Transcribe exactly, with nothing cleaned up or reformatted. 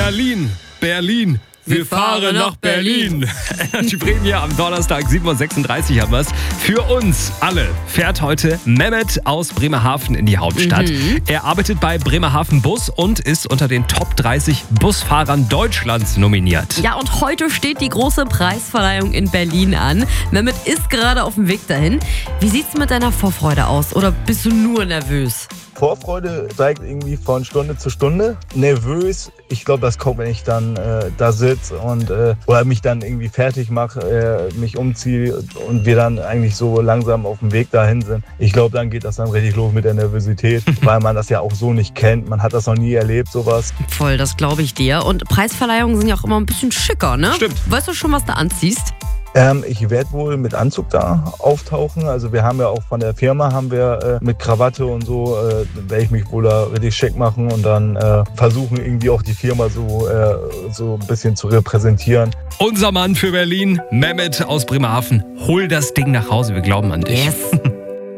Berlin, Berlin. Wir fahren nach Berlin. Die Prämie am Donnerstag, sieben Uhr sechsunddreißig haben wir es. Für uns alle fährt heute Mehmet aus Bremerhaven in die Hauptstadt. Mhm. Er arbeitet bei Bremerhaven Bus und ist unter den Top dreißig Busfahrern Deutschlands nominiert. Ja, und heute steht die große Preisverleihung in Berlin an. Mehmet ist gerade auf dem Weg dahin. Wie sieht's mit deiner Vorfreude aus? Oder bist du nur nervös? Vorfreude steigt irgendwie von Stunde zu Stunde. Nervös, ich glaube, das kommt, wenn ich dann äh, da sitze und äh, oder mich dann irgendwie fertig mache, äh, mich umziehe und wir dann eigentlich so langsam auf dem Weg dahin sind. Ich glaube, dann geht das dann richtig los mit der Nervosität, weil man das ja auch so nicht kennt. Man hat das noch nie erlebt, sowas. Voll, das glaube ich dir. Und Preisverleihungen sind ja auch immer ein bisschen schicker, ne? Stimmt. Weißt du schon, was du anziehst? Ähm, ich werde wohl mit Anzug da auftauchen. Also wir haben ja auch von der Firma haben wir äh, mit Krawatte und so, äh, werde ich mich wohl da richtig schick machen und dann äh, versuchen irgendwie auch die Firma so, äh, so ein bisschen zu repräsentieren. Unser Mann für Berlin, Mehmet aus Bremerhaven. Hol das Ding nach Hause, wir glauben an dich. Yes.